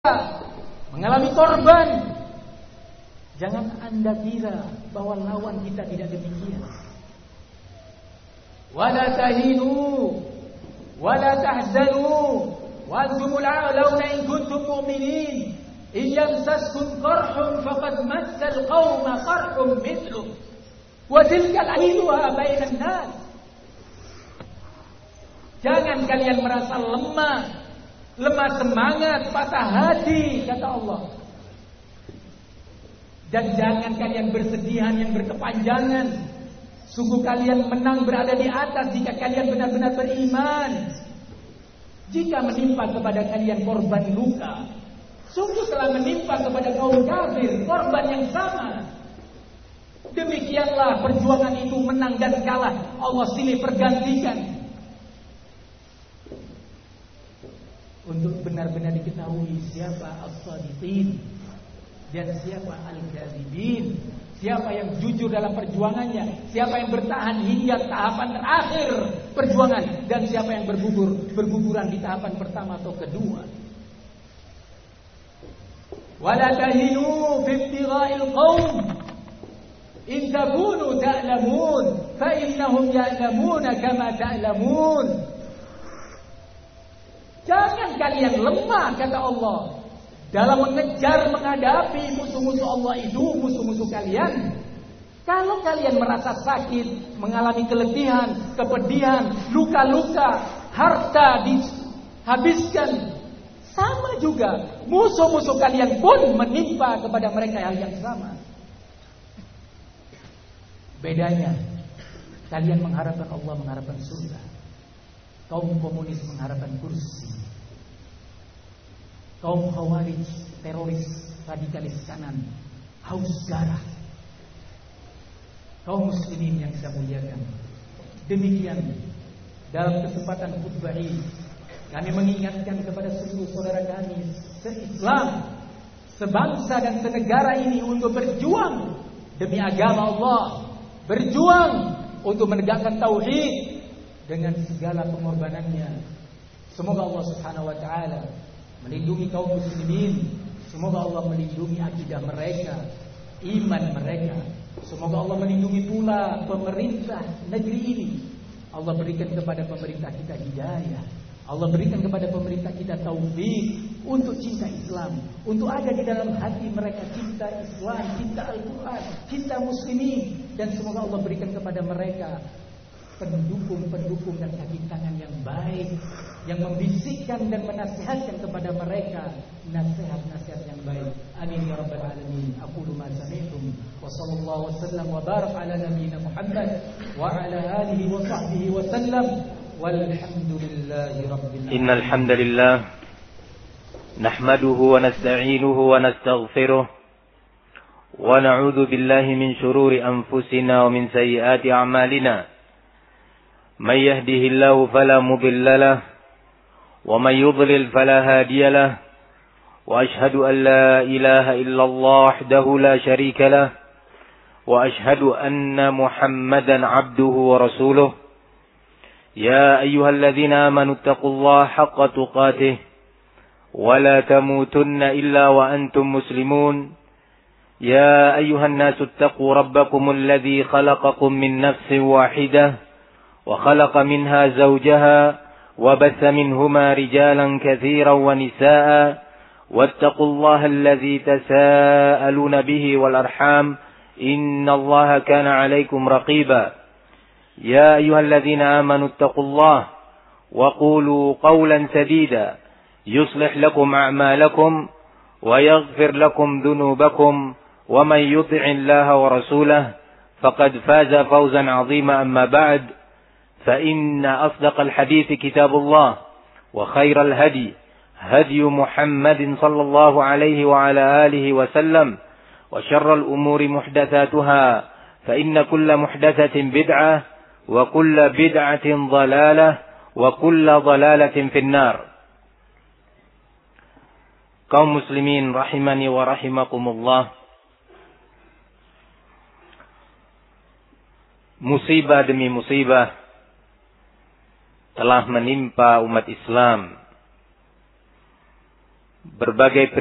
mengalami korban. Jangan Anda kira bahwa lawan kita tidak demikian. Wala tahinu wala tahzanu wa antumul a'launa in kuntum mu'minin. In yamsaskum qarhun faqad massal qauma qarhun mithluh wa tilka al-ainuha bainan nas. Jangan kalian merasa lemah semangat, patah hati, kata Allah. Dan jangan kalian bersedihan yang berkepanjangan. Sungguh kalian menang berada di atas jika kalian benar-benar beriman. Jika menimpa kepada kalian korban luka, sungguh telah menimpa kepada kaum kafir korban yang sama. Demikianlah perjuangan itu menang dan kalah Allah silih pergantikan. Untuk benar-benar diketahui siapa as-sadiqin dan siapa al-kadzibin, siapa yang jujur dalam perjuangannya, siapa yang bertahan hingga tahapan terakhir perjuangan, dan siapa yang berguguran di tahapan pertama atau kedua. Wala tahinu fi ibtigha'il qaum in takunu ta'lamun fa innahum ya'lamuna kama ta'lamun. Jangan kalian lemah, kata Allah, dalam mengejar menghadapi musuh-musuh Allah itu, musuh-musuh kalian. Kalau kalian merasa sakit, mengalami keletihan, kepedihan, luka-luka, harta dihabiskan, sama juga musuh-musuh kalian pun menimpa kepada mereka hal yang sama. Bedanya, kalian mengharapkan Allah, mengharapkan surga. Kaum komunis mengharapkan kursi. Kaum khawarij, teroris, radikalis kanan, haus darah. Kaum muslimin yang saya muliakan, demikian dalam kesempatan khutbah ini kami mengingatkan kepada seluruh saudara kami se-Islam, sebangsa dan senegara ini untuk berjuang demi agama Allah, berjuang untuk menegakkan tauhid dengan segala pengorbanannya. Semoga Allah Subhanahu wa taala melindungi kaum muslimin. Semoga Allah melindungi akidah mereka, iman mereka. Semoga Allah melindungi pula pemerintah negeri ini. Allah berikan kepada pemerintah kita hidayah. Allah berikan kepada pemerintah kita taufik untuk cinta Islam, untuk ada di dalam hati mereka cinta Islam, cinta Al-Quran, cinta muslimin. Dan semoga Allah berikan kepada mereka pendukung-pendukung dan kaki tangan yang baik, yang membisikkan dan menasihatkan kepada mereka nasihat-nasihat yang baik. Amin ya rabbal alamin. Aqulu ma sami'tum wa sallallahu wasallam wa barak ala nabiyyina Muhammad wa ala alihi wa sahbihi wa sallam walhamdulillahi rabbil alamin. Innal hamdalillah nahmaduhu wa nasta'inuhu wa nastaghfiruh wa na'udzu billahi min shururi anfusina wa min sayyiati a'malina. من يهده الله فلا مضل له ومن يضلل فلا هادي له وأشهد أن لا إله إلا الله وحده لا شريك له وأشهد أن محمدا عبده ورسوله يا أيها الذين آمنوا اتقوا الله حق تقاته ولا تموتن إلا وأنتم مسلمون يا أيها الناس اتقوا ربكم الذي خلقكم من نفس واحدة وخلق منها زوجها وبث منهما رجالا كثيرا ونساء واتقوا الله الذي تساءلون به والأرحام إن الله كان عليكم رقيبا يا أيها الذين آمنوا اتقوا الله وقولوا قولا سديدا يصلح لكم أعمالكم ويغفر لكم ذنوبكم ومن يطع الله ورسوله فقد فاز فوزا عظيما أما بعد فإن أصدق الحديث كتاب الله وخير الهدي هدي محمد صلى الله عليه وعلى آله وسلم وشر الأمور محدثاتها فإن كل محدثة بدعة وكل بدعة ضلالة وكل ضلالة في النار. Kaum muslimin rahimani wa rahimakumullah. Musibah demi musibah telah menimpa umat Islam berbagai